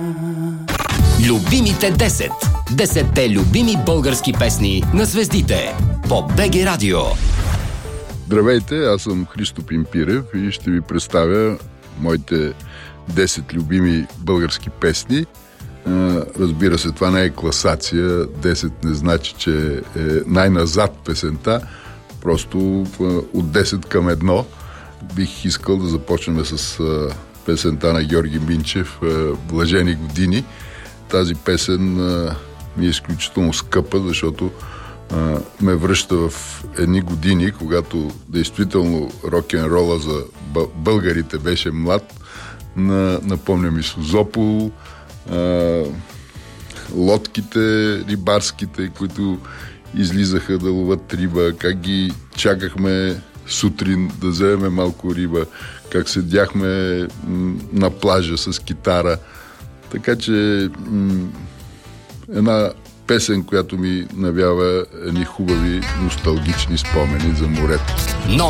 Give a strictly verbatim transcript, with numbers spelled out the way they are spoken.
Любимите десет. Десетте любими български песни на звездите по БГ Радио. Здравейте, аз съм Христо Пимпирев и ще ви представя моите десет любими български песни. Разбира се, това не е класация. десет не значи, че е най-назад песента. Просто от десет към едно бих искал да започнем с песента на Георги Минчев "Блажени години". Тази песен ми е изключително скъпа, защото ме връща в едни години, когато действително рок-н-рола за българите беше млад. Напомня ми Созопол, лодките рибарските, които излизаха да ловат риба, как ги чакахме сутрин да вземем малко риба, как седяхме на плажа с китара. Така че м- една песен, която ми навява едни хубави носталгични спомени за морето.